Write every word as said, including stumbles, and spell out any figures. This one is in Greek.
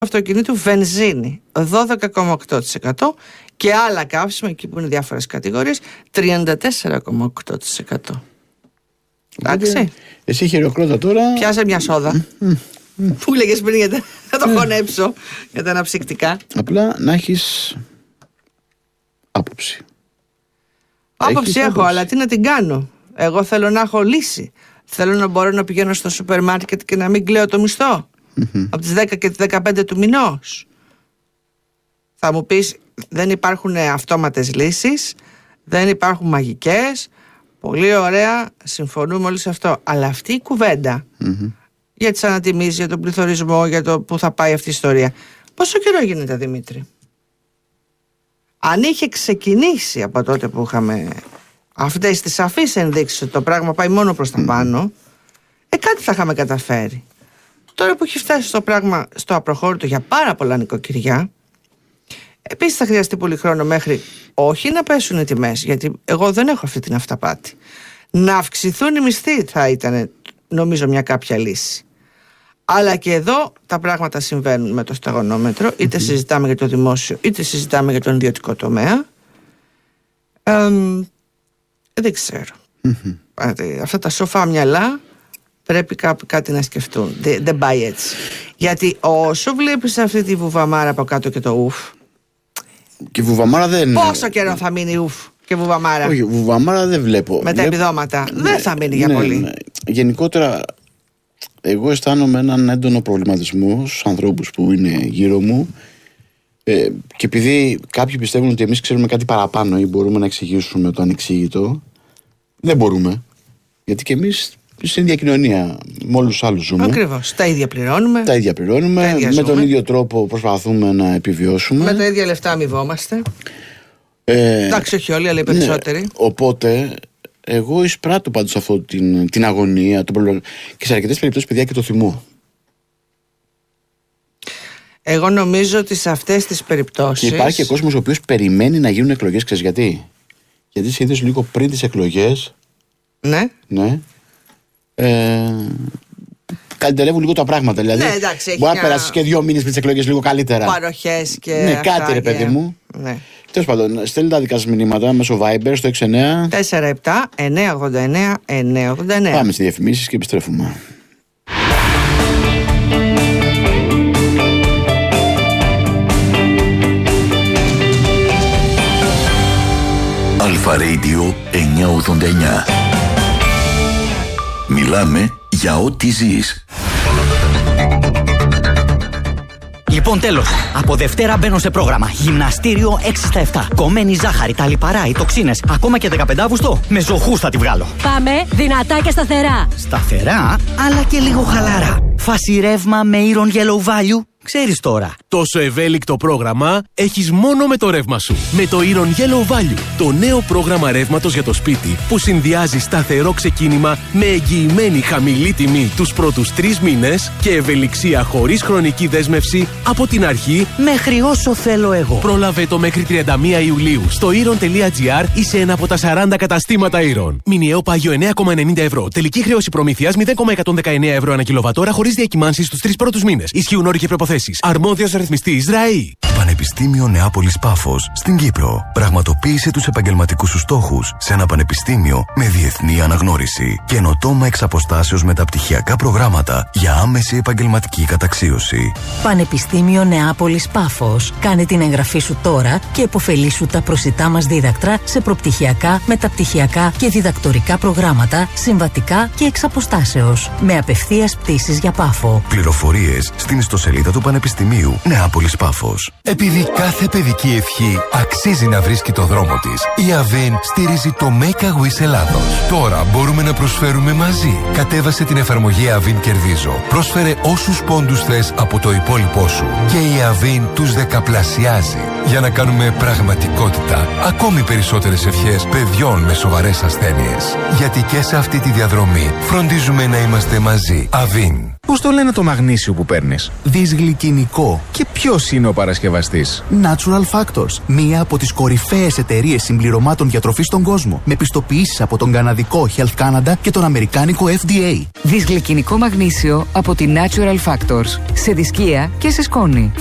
αυτοκινήτου βενζίνη δώδεκα κόμμα οκτώ τοις εκατό και άλλα καύσιμα, εκεί που είναι διάφορες κατηγορίες, τριάντα τέσσερα κόμμα οκτώ τοις εκατό. Εντάξει. Εσύ χειροκρότα τώρα. Πιάσε μια σόδα. Mm, mm. Που λέγες πριν, γιατί θα το χωνέψω για τα αναψυκτικά. Απλά να έχεις άποψη. Άποψη έχω, άποψη. Αλλά τι να την κάνω. Εγώ θέλω να έχω λύση. Θέλω να μπορώ να πηγαίνω στο σούπερ μάρκετ και να μην κλαίω το μισθό. Mm-hmm. Από τις δέκα και τις δεκαπέντε του μηνός. Θα μου πεις, δεν υπάρχουν αυτόματες λύσεις, δεν υπάρχουν μαγικές. Πολύ ωραία, συμφωνούμε όλοι σε αυτό. Αλλά αυτή η κουβέντα mm-hmm. για τις ανατιμήσεις, για τον πληθωρισμό, για το που θα πάει αυτή η ιστορία, πόσο καιρό γίνεται, Δημήτρη? Αν είχε ξεκινήσει από τότε που είχαμε αυτές τις σαφείς ενδείξεις ότι το πράγμα πάει μόνο προς τα πάνω, mm-hmm. ε, κάτι θα είχαμε καταφέρει. Τώρα που έχει φτάσει το πράγμα στο απροχώρητο για πάρα πολλά νοικοκυριά, επίσης θα χρειαστεί πολύ χρόνο μέχρι όχι να πέσουν οι τιμές, γιατί εγώ δεν έχω αυτή την αυταπάτη. Να αυξηθούν οι μισθοί θα ήταν, νομίζω, μια κάποια λύση. Αλλά και εδώ τα πράγματα συμβαίνουν με το σταγονόμετρο, είτε mm-hmm. συζητάμε για το δημόσιο, είτε συζητάμε για τον ιδιωτικό τομέα. Ε, δεν ξέρω. Mm-hmm. Αυτά τα σοφά μυαλά πρέπει κάπου κάτι να σκεφτούν. Δεν, δεν πάει έτσι. Γιατί όσο βλέπεις αυτή τη βουβαμάρα από κάτω και το ουφ. Και βουβαμάρα δεν. Πόσο καιρό θα μείνει ουφ και βουβαμάρα? Όχι, βουβαμάρα δεν βλέπω. Με τα Βλέπ... επιδόματα. Ναι, δεν θα μείνει ναι, για πολύ. Ναι. Γενικότερα, εγώ αισθάνομαι έναν έντονο προβληματισμό στους ανθρώπους που είναι γύρω μου. Ε, και επειδή κάποιοι πιστεύουν ότι εμείς ξέρουμε κάτι παραπάνω ή μπορούμε να εξηγήσουμε το ανεξήγητο, δεν μπορούμε. Γιατί και εμείς στην ίδια κοινωνία με όλους τους άλλους ζούμε. Ακριβώς. Τα ίδια πληρώνουμε. Τα ίδια πληρώνουμε. Τα ίδια με ζούμε. τον ίδιο τρόπο προσπαθούμε να επιβιώσουμε. Με τα ίδια λεφτά αμοιβόμαστε. Ε, Εντάξει, όχι όλοι, αλλά οι περισσότεροι. Ναι, οπότε, εγώ εισπράττω πάντως αυτό την, την αγωνία τον προβλημα... και σε αρκετές περιπτώσεις, παιδιά, και το θυμό. Εγώ νομίζω ότι σε αυτές τις περιπτώσεις. Και υπάρχει και κόσμος ο οποίος περιμένει να γίνουν εκλογές. Ξέρεις γιατί? Γιατί σε είδες λίγο πριν τις εκλογές. Ναι. Ναι. Ε, καλυτερεύουν λίγο τα πράγματα. Δηλαδή, ναι, εντάξει, μπορεί να περάσει και δύο μήνες πριν τις εκλογές λίγο καλύτερα. Παροχές και. Ναι, κάτι ρε παιδί μου. Ναι. Τέλος πάντων, στέλνει τα δικά σας μηνύματα μέσω Viber στο έξι εννιά τέσσερα επτά εννιά ογδόντα εννιά εννιά ογδόντα εννιά. Πάμε στις διαφημίσεις και επιστρέφουμε. Αλφα Radio εννιακόσια ογδόντα εννιά. Μιλάμε για ό,τι ζεις. Λοιπόν, τέλος. Από Δευτέρα μπαίνω σε πρόγραμμα. Γυμναστήριο έξι στα επτά. Κομμένη ζάχαρη, τα λιπαρά, οι τοξίνες. Ακόμα και δεκαπέντε Αυγούστου με ζωχούς θα τη βγάλω. Πάμε δυνατά και σταθερά. Σταθερά, αλλά και λίγο χαλαρά. Φάση ρεύμα με Iron Yellow Value. Ξέρεις τώρα. Τόσο ευέλικτο πρόγραμμα έχεις μόνο με το ρεύμα σου. Με το Iron Yellow Value, το νέο πρόγραμμα ρεύματος για το σπίτι που συνδυάζει σταθερό ξεκίνημα με εγγυημένη χαμηλή τιμή τους πρώτους τρεις μήνες και ευελιξία χωρίς χρονική δέσμευση από την αρχή μέχρι όσο θέλω εγώ. Πρόλαβε το μέχρι τριάντα μία Ιουλίου στο iron τελεία gr ή σε ένα από τα σαράντα καταστήματα Iron. Μηνιαίο πάγιο εννέα κόμμα ενενήντα ευρώ. Τελική χρέωση προμήθειας μηδέν κόμμα εκατόν δεκαεννέα ευρώ ανά κιλοβατόρα χωρίς διακυμάνσεις στους τρεις πρώτους μήνες. Ισχύουν όροι και προποθέσεις. Αρμόδιος ρυθμιστής ΡΑΗ. Πανεπιστήμιο Νεάπολης Πάφος στην Κύπρο. Πραγματοποίησε τους επαγγελματικούς σου στόχους σε ένα πανεπιστήμιο με διεθνή αναγνώριση. Καινοτόμα εξ αποστάσεως μεταπτυχιακά προγράμματα για άμεση επαγγελματική καταξίωση. Πανεπιστήμιο Νεάπολης Πάφος. Κάνε την εγγραφή σου τώρα και επωφελήσου τα προσιτά μας δίδακτρα σε προπτυχιακά, μεταπτυχιακά και διδακτορικά προγράμματα, συμβατικά και εξ αποστάσεως. Με απευθείας πτήσεις για Πάφο. Πληροφορίες στην ιστοσελίδα του Πανεπιστημίου Νεάπολης Πάφος. Επειδή κάθε παιδική ευχή αξίζει να βρίσκει το δρόμο της, η Αβέν στηρίζει το Make a Wish Ελλάδος. Τώρα μπορούμε να προσφέρουμε μαζί. Κατέβασε την εφαρμογή Αβέν Κερδίζω. Πρόσφερε όσους πόντους θες από το υπόλοιπό σου και η Αβέν τους δεκαπλασιάζει για να κάνουμε πραγματικότητα ακόμη περισσότερες ευχές παιδιών με σοβαρές ασθένειες. Γιατί και σε αυτή τη διαδρομή φροντίζουμε να είμαστε μαζί. Αβέν. Πώς το λένε το μαγνήσιο που παίρνεις? Δυσγλυκινικό. Και ποιος είναι ο παρασκευαστής? Natural Factors, μία από τις κορυφαίες εταιρείες συμπληρωμάτων διατροφής στον κόσμο, με πιστοποιήσεις από τον καναδικό Health Canada και τον αμερικάνικο F D A. Δυσγλυκινικό μαγνήσιο από τη Natural Factors, σε δισκία και σε σκόνη.